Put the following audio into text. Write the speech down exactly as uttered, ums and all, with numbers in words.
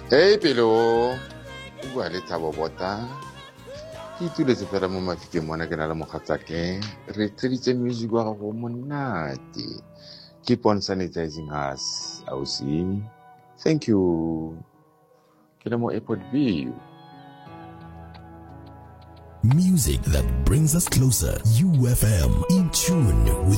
Hey pelo, o bua le Thabo Bota. Ke ituletse fela mo mafikeng mona ke na le mogatsake. Re tseditse music wa gago monate. Keep on sanitizing us, ausi. Thank you. Ke le mo Airport View. Music that brings us closer. U F M, in tune with